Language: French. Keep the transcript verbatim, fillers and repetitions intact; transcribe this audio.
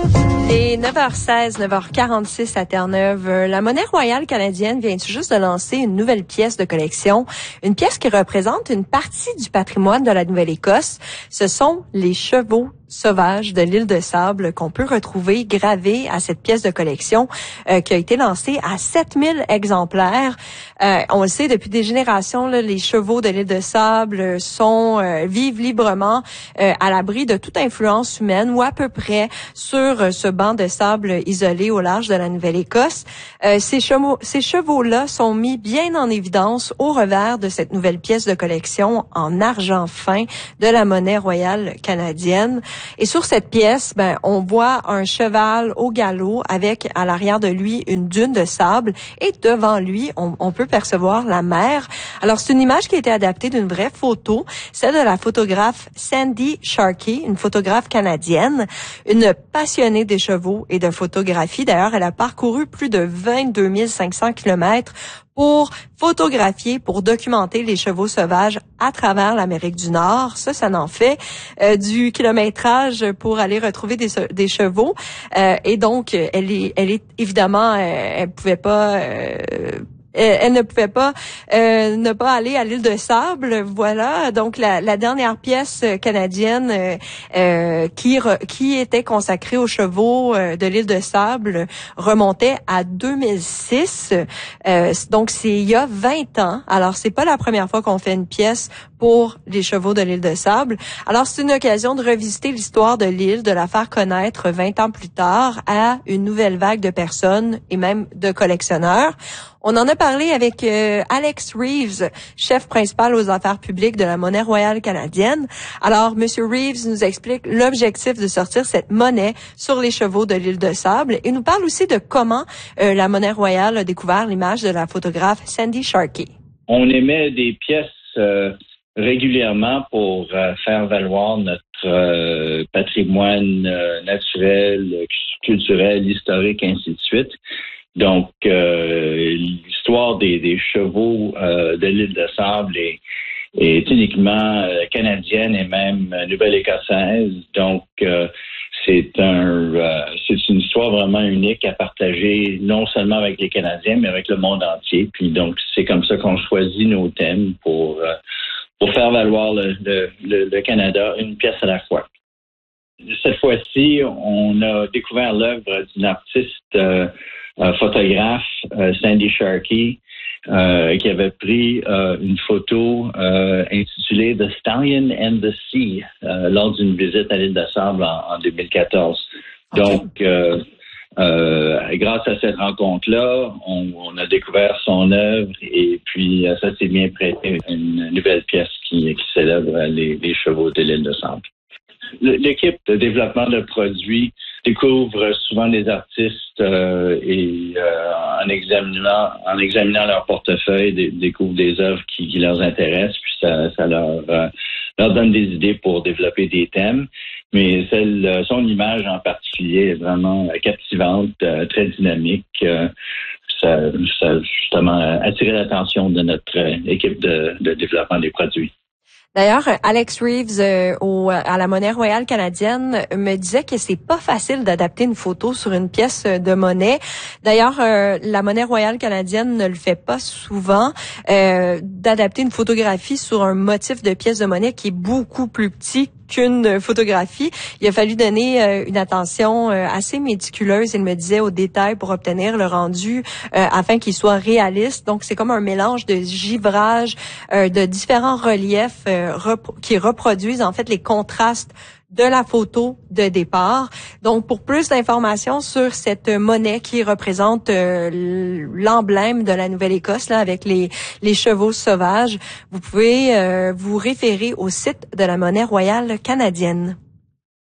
Il est neuf heures seize, neuf heures quarante-six à Terre-Neuve. La Monnaie royale canadienne vient tout juste de lancer une nouvelle pièce de collection. Une pièce qui représente une partie du patrimoine de la Nouvelle-Écosse. Ce sont les chevaux sauvages de l'île de Sable qu'on peut retrouver gravés à cette pièce de collection euh, qui a été lancée à sept mille exemplaires. Euh, on le sait, depuis des générations, là, les chevaux de l'île de Sable sont euh, vivent librement euh, à l'abri de toute influence humaine ou à peu près sur euh, ce banc de sable isolé au large de la Nouvelle-Écosse. Euh, ces chevaux, ces chevaux-là sont mis bien en évidence au revers de cette nouvelle pièce de collection en argent fin de la Monnaie royale canadienne. Et sur cette pièce, ben, on voit un cheval au galop avec à l'arrière de lui une dune de sable et devant lui, on, on peut percevoir la mer. Alors, c'est une image qui a été adaptée d'une vraie photo, celle de la photographe Sandy Sharkey, une photographe canadienne, une passionnée des chevaux et de photographie. D'ailleurs, elle a parcouru plus de vingt-deux mille cinq cents kilomètres pour photographier, pour documenter les chevaux sauvages à travers l'Amérique du Nord. Ça, ça en fait euh, du kilométrage pour aller retrouver des, des chevaux. Euh, et donc, elle est, elle est évidemment, euh, elle pouvait pas... Euh, Elle ne pouvait pas euh, ne pas aller à l'île de Sable, voilà. Donc la, la dernière pièce canadienne euh, euh, qui re, qui était consacrée aux chevaux euh, de l'île de Sable remontait à deux mille six. Euh, donc c'est il y a vingt ans. Alors c'est pas la première fois qu'on fait une pièce pour les chevaux de l'île de Sable. Alors c'est une occasion de revisiter l'histoire de l'île, de la faire connaître vingt ans plus tard à une nouvelle vague de personnes et même de collectionneurs. On en a parlé avec euh, Alex Reeves, chef principal aux affaires publiques de la Monnaie royale canadienne. Alors, Monsieur Reeves nous explique l'objectif de sortir cette monnaie sur les chevaux de l'île de Sable et nous parle aussi de comment euh, la Monnaie royale a découvert l'image de la photographe Sandy Sharkey. On émet des pièces euh, régulièrement pour euh, faire valoir notre euh, patrimoine euh, naturel, culturel, historique, ainsi de suite. Donc, euh, l'histoire des, des chevaux euh, de l'île de Sable est, est uniquement euh, canadienne et même nouvelle-écossaise. Donc, euh, c'est un, euh, c'est une histoire vraiment unique à partager, non seulement avec les Canadiens, mais avec le monde entier. Puis donc, c'est comme ça qu'on choisit nos thèmes pour euh, pour faire valoir le, le, le, le Canada une pièce à la fois. Cette fois-ci, on a découvert l'œuvre d'une artiste euh, Euh, photographe, euh, Sandy Sharkey, euh, qui avait pris euh, une photo euh, intitulée The Stallion and the Sea euh, lors d'une visite à l'île de Sable en, en deux mille quatorze. Okay. Donc, euh, euh, grâce à cette rencontre-là, on, on a découvert son œuvre et puis euh, ça s'est bien prêté une nouvelle pièce qui, qui célèbre les, les chevaux de l'île de Sable. L'équipe de développement de produits découvre souvent des artistes euh, et euh, en examinant en examinant leur portefeuille, dé- découvre des œuvres qui, qui leur intéressent, puis ça, ça leur euh, leur donne des idées pour développer des thèmes. Mais celle, son image en particulier est vraiment captivante, euh, très dynamique. Euh, ça, ça a justement attiré l'attention de notre euh, équipe de, de développement des produits. D'ailleurs, Alex Reeves euh, au, à la Monnaie royale canadienne me disait que c'est pas facile d'adapter une photo sur une pièce de monnaie. D'ailleurs, euh, la Monnaie royale canadienne ne le fait pas souvent, euh, d'adapter une photographie sur un motif de pièce de monnaie qui est beaucoup plus petit qu'une photographie. Il a fallu donner euh, une attention euh, assez méticuleuse, il me disait, aux détails pour obtenir le rendu euh, afin qu'il soit réaliste. Donc, c'est comme un mélange de givrage, euh, de différents reliefs euh, rep- qui reproduisent en fait les contrastes de la photo de départ. Donc, pour plus d'informations sur cette monnaie qui représente euh, l'emblème de la Nouvelle-Écosse, là, avec les, les chevaux sauvages, vous pouvez euh, vous référer au site de la Monnaie royale canadienne.